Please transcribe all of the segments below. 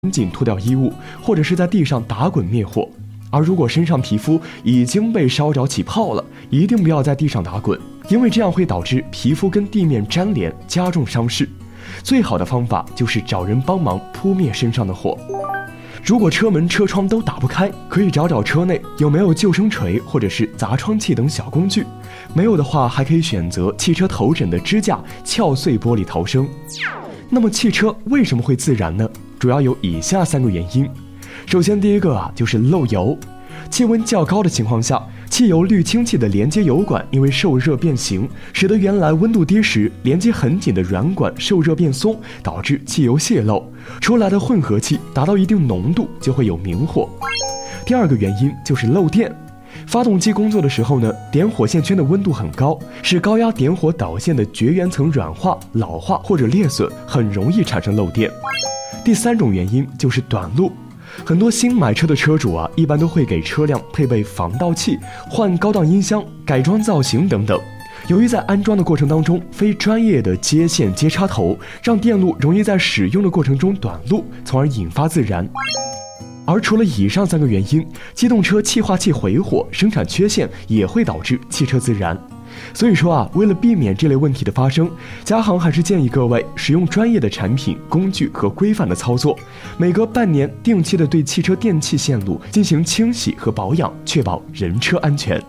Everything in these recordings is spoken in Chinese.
紧脱掉衣物，或者是在地上打滚灭火。而如果身上皮肤已经被烧着起泡了，一定不要在地上打滚，因为这样会导致皮肤跟地面粘连，加重伤势。最好的方法就是找人帮忙扑灭身上的火。如果车门车窗都打不开，可以找找车内有没有救生锤或者是砸窗器等小工具，没有的话还可以选择汽车头枕的支架撬碎玻璃逃生。那么汽车为什么会自燃呢？主要有以下3个原因。首先第一个就是漏油。气温较高的情况下，汽油滤清器的连接油管因为受热变形，使得原来温度低时连接很紧的软管受热变松，导致汽油泄漏，出来的混合气达到一定浓度就会有明火。第二个原因就是漏电。发动机工作的时候呢，点火线圈的温度很高，使高压点火导线的绝缘层软化、老化或者裂损，很容易产生漏电。第3种原因就是短路。很多新买车的车主一般都会给车辆配备防盗器、换高档音箱、改装造型等等。由于在安装的过程当中，非专业的接线接插头，让电路容易在使用的过程中短路，从而引发自燃。而除了以上3个原因，机动车气化器回火、生产缺陷也会导致汽车自燃。所以说为了避免这类问题的发生，嘉行还是建议各位使用专业的产品、工具和规范的操作，每隔半年定期的对汽车电气线路进行清洗和保养，确保人车安全。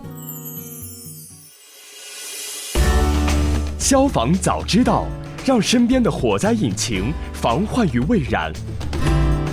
消防早知道，让身边的火灾引擎防患于未然。